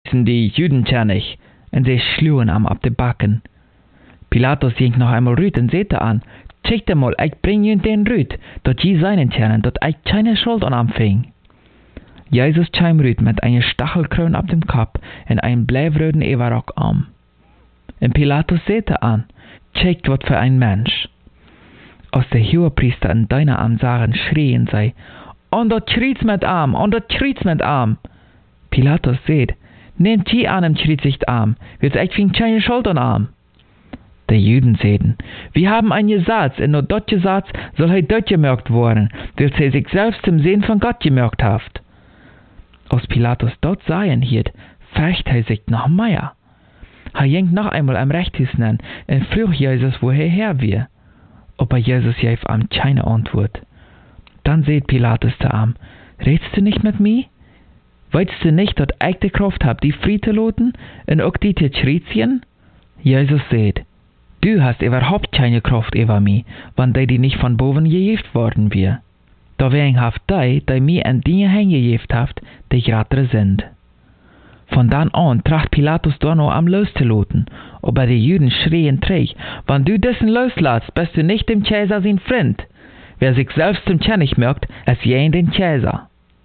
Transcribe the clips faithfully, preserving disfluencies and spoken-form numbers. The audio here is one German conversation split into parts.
sind die Judenkönig, und sie schlugen am ab de Backen. Pilatus ging noch einmal Rüd und sehte an, checkte mal, ich bring ihn den Rüd, dort je seinen kennen, dort ich keine Schuld an am fing. Jesus kam Rüd mit einer Stachelkrone auf dem Kopf und einem bleibröden Everrock am. Und Pilatus sehte an, checkt wat für ein Mensch. Als der Hohepriester und deine Arm sahen, schrien sie, und dort schriet's mit Arm, und dort schriet's mit Arm. Pilatus seht, nehmt die an im schriet Arm, wird ich fing keine Schuld an Arm. Die Juden sehten, wir haben ein Gesetz, und nur dort Gesetz soll er dort gemerkt worden, weil sie sich selbst zum Sehen von Gott gemerkt haft. Als Pilatus dort seien hielt, fürcht er sich noch mehr. Er ging noch einmal am Rechthaus an und frug Jesus, wo er her wir. Aber Jesus gab ihm keine Antwort. Dann seht Pilatus zu ihm, redst du nicht mit mir? Weißt du nicht, dass ich die Kraft hab, die frei zu lassen und auch die zu schritzen? Jesus seht, du hast überhaupt keine Kraft über mich, wenn die nicht von boven gegeben worden wir. Dawein haft die, die mir an Dinge hingegeben haft, die gratere sind. Von dann an tracht Pilatus da noch am loszulassen, aber die Juden schrien träg, wenn du dessen loslässt, bist du nicht dem Kaiser sein Freund. Wer sich selbst zum König merkt, ist jen den Kaiser.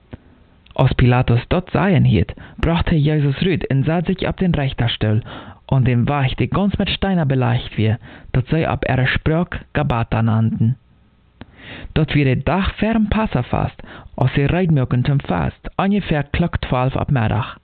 Als Pilatus dort seien hielt, brachte Jesus Rüd und sah sich ab den Richterstuhl, und dem Weich, die ganz mit Steiner beleicht wir, dat sie ab ihrer Sprach Gabata nannten. Dort wird der Dach ferm Passafast, als sie reitmögen zum Fast, ungefähr klock zwölf ab Mittag.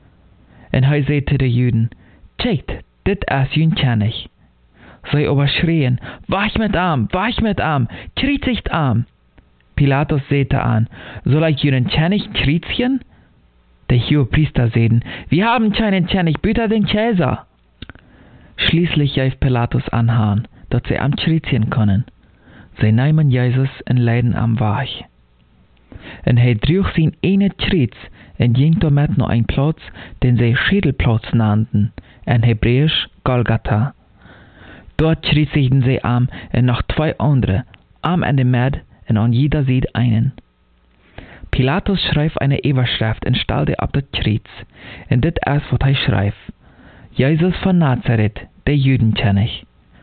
Und er sagte den Juden, checkt, dit ist jün König. Sie aber schrien, wach mit Arm, wach mit Arm, kriezigt Arm. Pilatus säte an, soll ich jünen König kriezchen? Der Hohepriester säten, wir haben keinen König, bitte den Kaiser. Schließlich gab Pilatus anhahn, dass sie am kriezchen können. Sie nahmen Jesus und leiden am Weich. Und er trug sein eine Schritt und ging damit noch ein Platz, den sie Schädelplatz nannten, in Hebräisch Golgatha. Dort schritzigten sie am und noch zwei andere, am in der Mitte und an jeder Seite einen. Pilatus schrieb eine Überschrift und stellte ab das Kreuz, und das ist, was er schrieb: Jesus von Nazareth, der Judenkönig.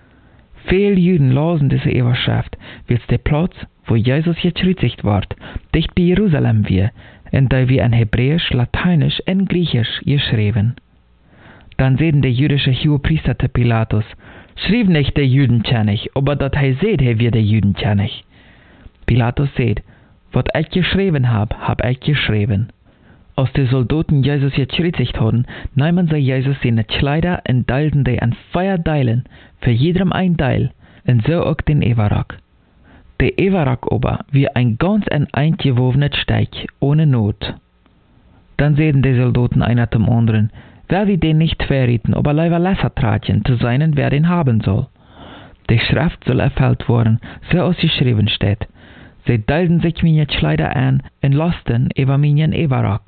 Viele Juden lasen diese Überschrift, weil es der Platz, wo Jesus gekreuzigt wird, dicht bei Jerusalem war, und da wir in Hebräisch, Lateinisch und Griechisch geschrieben. Dann sehen der jüdische Hohepriester zu Pilatus, schrieb nicht der Judenkönig, aber dat er seht, er wird der Judenkönig. Pilatus seht, was ich geschrieben hab, hab ich geschrieben. Als die Soldaten Jesus gekreuzigt hatten, nahmen sie Jesus seine Kleider und teilten die an vier Teilen, für jedem ein Teil, und so auch den Everrock. Der Everrock aber wie ein ganz ein eingewobenes Steig, ohne Not. Dann sehen die Soldaten einer zum anderen, wer wir den nicht verrieten, aber leider Lesser traten, zu seinen, wer den haben soll. Die Schrift soll erfüllt worden, so als geschrieben steht. Sie teilten sich meine Kleider an und lasten über meinen Everrock.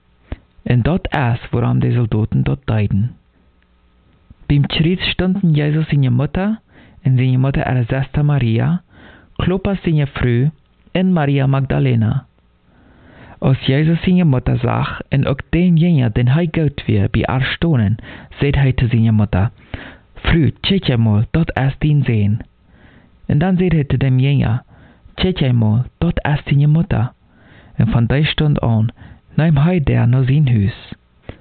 Und dort ist, woran die Soldaten dort deuten. Beim Kreuz stunden Jesus seine Mutter, und seine Mutter ihre Schwester Maria, Klopas seine Frau, und Maria Magdalena. Als Jesus seine Mutter sah, und auch denjenigen, den er gut war, bei ihr stohnen, sagt er zu seiner Mutter: Frau, check mal, dort ist dein Sehen. Und dann sagt er zu dem Jünger: check mal, dort ist seine Mutter. Und von der Stunde an nahm er der nach sein Haus.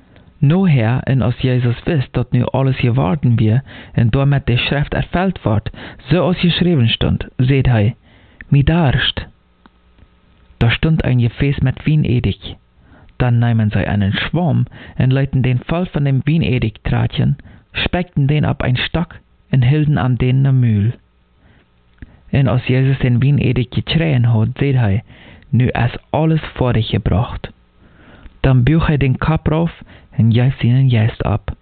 Noher, und als Jesus wisst, dass nu alles geworden wir, und damit die Schrift erfüllt wird, so als geschrieben stund, seht er: mi darst. Da stund ein Gefäß mit Weinedig. Dann nahmen sie einen Schwamm und leiten den voll von dem Weinedig-Tratchen, speckten den ab ein Stock und hielten an den ne Mühl. Und als Jesus den Weinedig getränkt hat, seht er: nu ist alles vor dich gebracht. Dann büch er den Kopf rauf und gab ihnen Geist ab.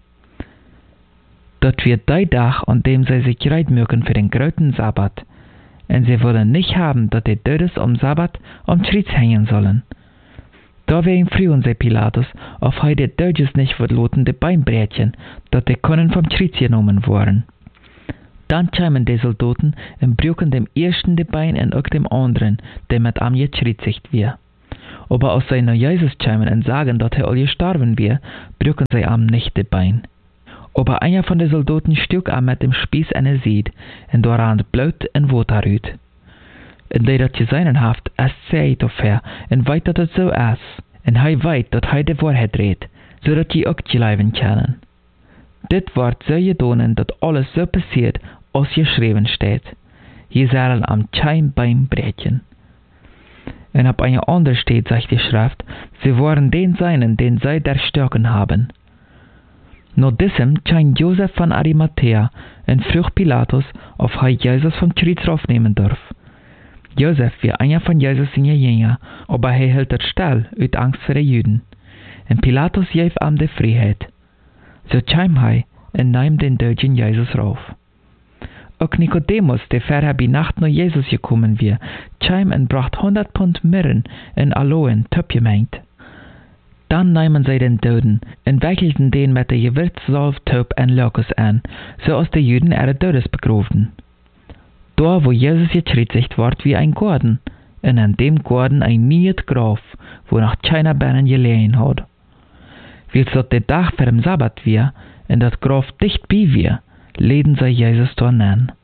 Dort wird der Tag, an dem sie sich bereit mögen für den großen Sabbat. Und sie wollen nicht haben, dass die Todes am Sabbat am Kreuz hängen sollen. Da wegen frühen sie Pilatus, auf er die Todes nicht verloten die Beinbrätchen, dass die können vom Kreuz genommen worden. Dann kamen die Soldaten und brüchen dem ersten die Bein und auch dem anderen, der mit am gekreuzigt wird. aber als sie nach Jesus kamen und sagen, dass er al gestorben wäre, brücken sie ihm nicht die Bein. Aber einer von den Soldaten stuk ihm mit dem Spieß an der Seite, und da rannt Blut und Wasser raus. Und die dat gesehen haft, es sagt auf her, und weit dat het so is, und hij weet dat hij de Wahrheit redt, so dat je ook geloven können. Dit wordt so gedaan, dat alles so passiert, als geschreven steht. Je zullen am kein Bein brechen. Und auf einer anderen steht, sagt die Schrift, sie waren den Seinen, den sie erstochen haben. Nach diesem kam Josef von Arimathea und frug Pilatus, ob er Jesus vom Kreuz raufnehmen darf. Josef war einer von Jesus seine Jünger, aber er hielt das still, aus Angst vor den Juden. Und Pilatus gab ihm die Freiheit. So kam er und nahm den Döden Jesus rauf. Auch Nikodemus, der vorher bei Nacht nach Jesus gekommen war, kam und brachte hundert Pfund Myrrhen und Aloen töpfgemengt. Dann nahmen sie den Döden und wickelten den mit der Gewürzsalve, Taub und Lokus an, so als die Juden ihre Todes begrubten. Da, wo Jesus gekreuzigt ward, wie ein Garten, und an dem Garten ein neues Grab, wo noch keiner Beinen gelegen hat. Wie es dort der Tag vor dem Sabbat war, und das Grab dicht bei war, leden sie Jesus dort an.